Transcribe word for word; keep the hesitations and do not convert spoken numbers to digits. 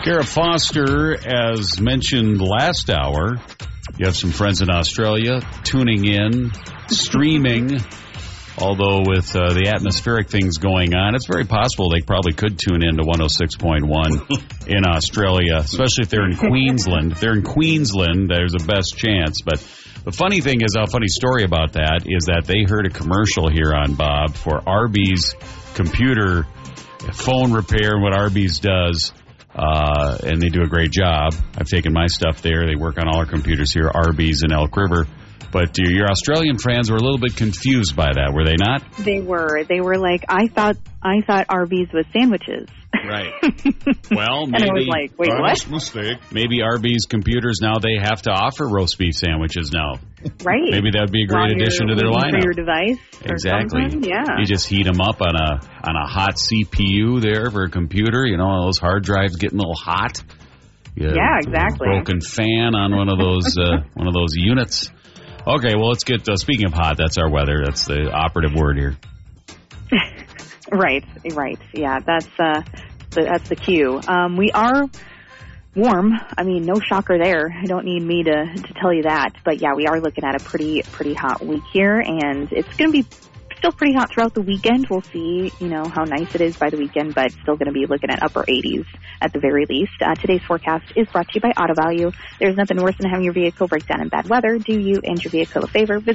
Garrett Foster, as mentioned last hour, you have some friends in Australia tuning in, streaming. Although with uh, the atmospheric things going on, it's very possible they probably could tune in to one oh six point one in Australia, especially if they're in Queensland. If they're in Queensland, there's a best chance. But the funny thing is, a funny story about that is that they heard a commercial here on Bob for Arby's computer phone repair and what Arby's does. Uh, and they do a great job. I've taken my stuff there. They work on all our computers here, Arby's in Elk River. But your Australian fans were a little bit confused by that, were they not? They were. They were like, I thought I thought Arby's was sandwiches. Right. Well, maybe. And I was like, wait, what? Mistake. Maybe Arby's computers now they have to offer roast beef sandwiches now. Right. Maybe that would be a great While addition to their you're lineup. For your device. Or exactly. something. Yeah. You just heat them up on a on a hot C P U there for a computer. You know, those hard drives getting a little hot. You yeah, exactly. Broken fan on one of those uh, one of those units. Okay, well, let's get, uh, speaking of hot, that's our weather. That's the operative word here. Right, right. Yeah, that's, uh, the, that's the cue. Um, we are warm. I mean, no shocker there. I don't need me to, to tell you that. But, yeah, we are looking at a pretty, pretty hot week here, and it's going to be still pretty hot throughout the weekend. We'll see, you know, how nice it is by the weekend, but still going to be looking at upper eighties at the very least. Uh, today's forecast is brought to you by Auto Value. There's nothing worse than having your vehicle break down in bad weather. Do you and your vehicle a favor. Visit